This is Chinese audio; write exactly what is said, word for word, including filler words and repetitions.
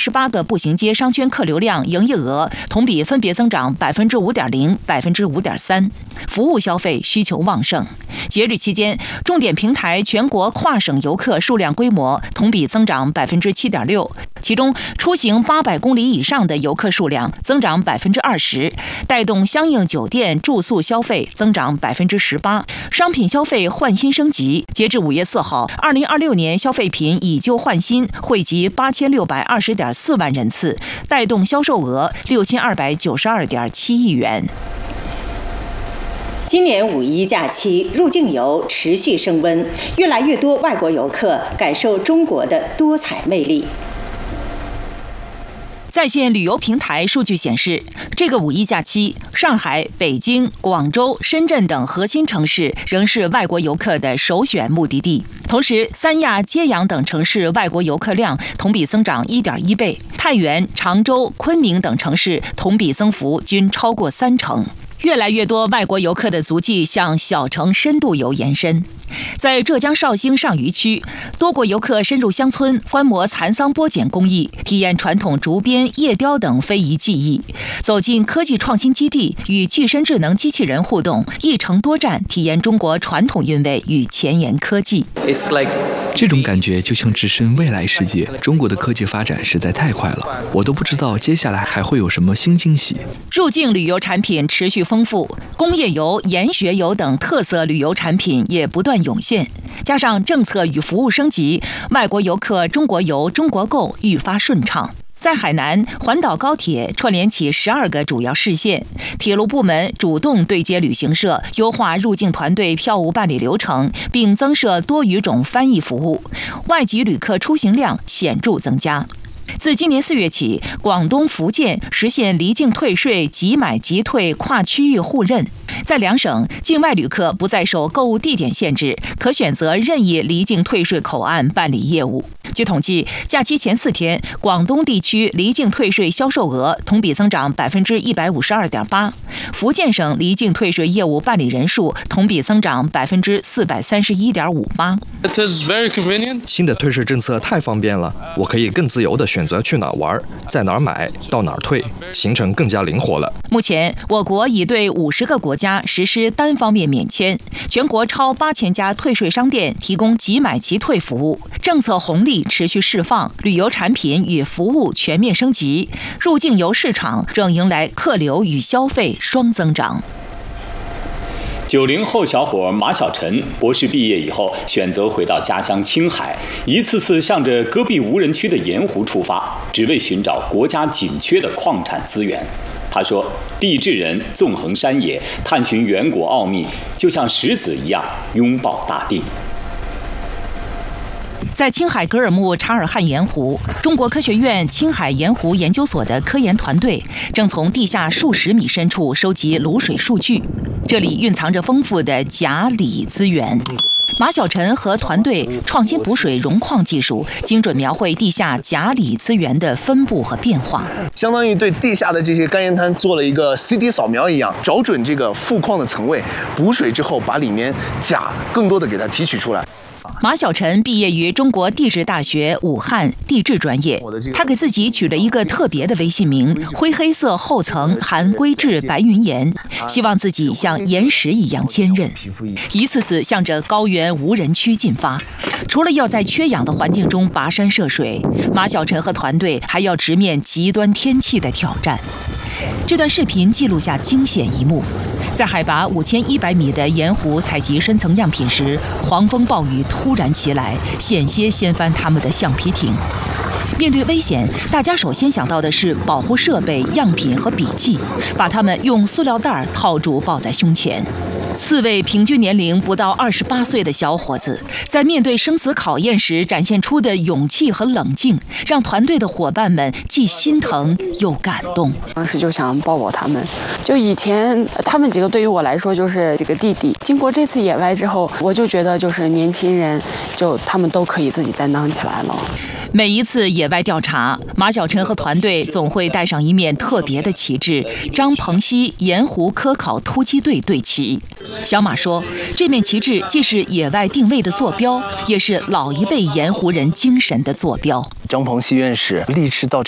十八个步行街商圈客流量、营业额同比分别增长百分之五点零、百分之五点三，服务消费需求旺盛。节日期间，重点平台全国跨省游客数量规模同比增长百分之七点六，其中出行八百公里以上的游客数量增长百分之二十，带动相应酒店住宿消费增长百分之十八，商品消费换新升级。截至五月四号，二零二六年消费品以旧换新汇集八千六百二十点四万人次，带动销售额六千二百九十二点七亿元。 今年五一假期，入境游持续升温，越来越多外国游客感受中国的多彩魅力。 在线旅游平台数据显示，这个五一假期，上海、北京、广州、深圳等核心城市仍是外国游客的首选目的地。同时，三亚、揭阳等城市外国游客量同比增长 一点一倍，太原、常州、昆明等城市同比增幅均超过三成。越来越多外国游客的足迹向小城深度游延伸。在浙江绍兴上虞区，多国游客深入乡村观摩蚕桑剥茧工艺，体验传统竹编、叶雕等非遗技艺，走进科技创新基地，与具身智能机器人互动，一城多站，体验中国传统韵味与前沿科技。 这种感觉就像置身未来世界。中国的科技发展实在太快了，我都不知道接下来还会有什么新惊喜。 入境旅游产品持续丰富，工业游、研学游等特色旅游产品也不断涌现，加上政策与服务升级，外国游客中国游、中国购愈发顺畅。在海南，环岛高铁串联起十二个主要市县，铁路部门主动对接旅行社，优化入境团队票务办理流程，并增设多语种翻译服务，外籍旅客出行量显著增加。自今年四月起，广东、福建实现离境退税即买即退跨区域互认，在两省，境外旅客不再受购物地点限制，可选择任意离境退税口岸办理业务。据统计，假期前四天，广东地区离境退税销售额同比增长百分之一百五十二点八，福建省离境退税业务办理人数同比增长百分之四百三十一点五八。 新的退税政策太方便了，我可以更自由地选择去哪儿玩，在哪儿买，到哪儿退，行程更加灵活了。 目前，我国已对五十个国家实施单方面免签，全国超八千家退税商店提供即买即退服务，政策红利持续释放，旅游产品与服务全面升级，入境游市场正迎来客流与消费双增长。 九零后小伙马小晨博士毕业以后，选择回到家乡青海，一次次向着戈壁无人区的盐湖出发，只为寻找国家紧缺的矿产资源。他说：“地质人纵横山野，探寻远古奥秘，就像石子一样拥抱大地。” 在青海格尔木察尔汗盐湖，中国科学院青海盐湖研究所的科研团队正从地下数十米深处收集卤水数据，这里蕴藏着丰富的钾锂资源。马小晨和团队创新补水溶矿技术，精准描绘地下钾锂资源的分布和变化， 相当于对地下的这些干盐滩做了一个 C D 扫描一样，找准这个富矿的层位，补水之后把里面钾更多的给它提取出来。 马小晨毕业于中国地质大学武汉地质专业，他给自己取了一个特别的微信名，灰黑色后层含硅质白云岩，希望自己像岩石一样坚韧，一次次向着高原无人区进发。除了要在缺氧的环境中跋山涉水，马小晨和团队还要直面极端天气的挑战。这段视频记录下惊险一幕，在海拔五千一百米的盐湖采集深层样品时，狂风暴雨突然袭来，险些掀翻他们的橡皮艇。面对危险，大家首先想到的是保护设备、样品和笔记，把它们用塑料袋套住抱在胸前。四位平均年龄不到二十八岁的小伙子，在面对生死考验时展现出的勇气和冷静，让团队的伙伴们既心疼又感动。 当时就想抱抱他们，就以前他们几个对于我来说就是几个弟弟。经过这次野外之后，我就觉得就是年轻人，就他们都可以自己担当起来了。 每一次野外调查，马小晨和团队总会带上一面特别的旗帜——张鹏溪盐湖科考突击队队旗。小马说，这面旗帜既是野外定位的坐标，也是老一辈盐湖人精神的坐标。 张鹏溪院士立志到